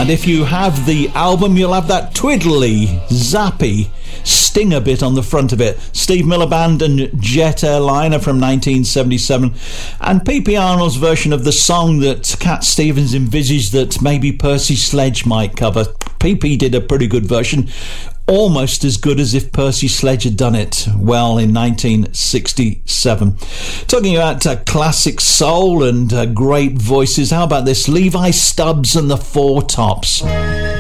And if you have the album, you'll have that twiddly, zappy stinger bit on the front of it. Steve Miller Band and Jet Airliner from 1977. And P.P. Arnold's version of the song that Cat Stevens envisaged that maybe Percy Sledge might cover. P.P. did a pretty good version, almost as good as if Percy Sledge had done it, well, in 1967. Talking about classic soul and great voices, how about this? Levi Stubbs and the Four Tops.